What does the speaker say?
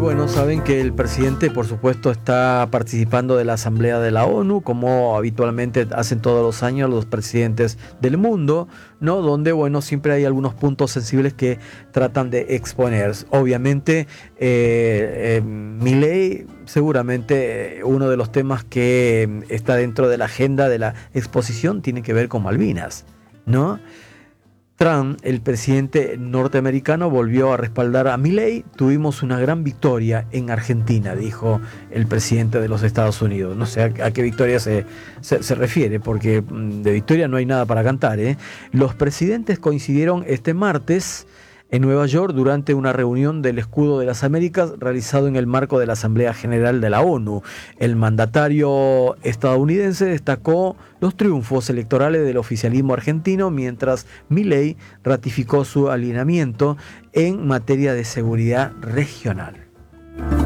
bueno, saben que el presidente, por supuesto, está participando de la Asamblea de la ONU, como habitualmente hacen todos los años los presidentes del mundo, ¿no? Donde, bueno, siempre hay algunos puntos sensibles que tratan de exponer. Obviamente, Milei, seguramente uno de los temas que está dentro de la agenda de la exposición tiene que ver con Malvinas, ¿no? Trump, el presidente norteamericano, volvió a respaldar a Milei. Tuvimos una gran victoria en Argentina, dijo el presidente de los Estados Unidos. No sé a qué victoria se refiere, porque de victoria no hay nada para cantar, ¿eh? Los presidentes coincidieron este martes en Nueva York durante una reunión del Escudo de las Américas realizado en el marco de la Asamblea General de la ONU. El mandatario estadounidense destacó los triunfos electorales del oficialismo argentino, mientras Milei ratificó su alineamiento en materia de seguridad regional.